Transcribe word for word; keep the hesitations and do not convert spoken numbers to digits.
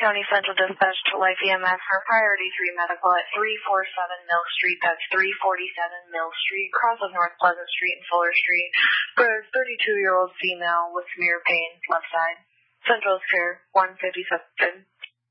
County Central dispatch to Life E M S for Priority three Medical at three forty-seven Mill Street. That's three forty-seven Mill Street, cross of North Pleasant Street and Fuller Street, for a thirty-two-year-old female with severe pain, left side. Central is clear, one fifty-seven.